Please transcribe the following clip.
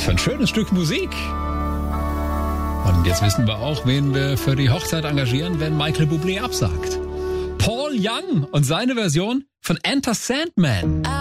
für ein schönes Stück Musik. Und jetzt wissen wir auch, wen wir für die Hochzeit engagieren, wenn Michael Bublé absagt. Paul Young und seine Version von Enter Sandman.